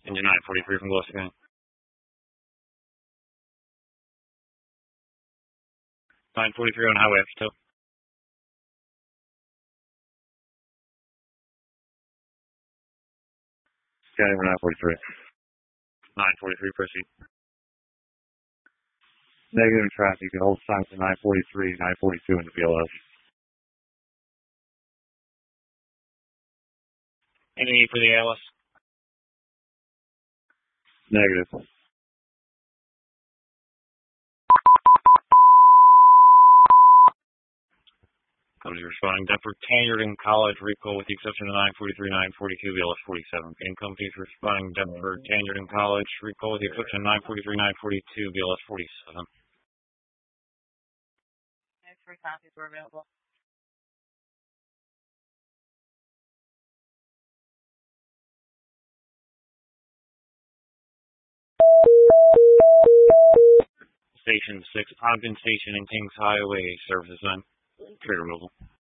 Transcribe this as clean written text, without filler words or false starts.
Engine 943 from Gloucester County. 943 on highway after tow. County for 943. 943, proceed. Negative traffic, you can hold sign for 943, 942 in the BLS. Any need for the ALS? Negative. Comes responding Deptford Tangerton College recall with the exception of 943, 942, BLS 47. Income fees responding Deptford Tangerton College recall with the exception of 943, 942, BLS 47. Free copies were available. Station 6, Ogden Station and Kings Highway, services on tree removal.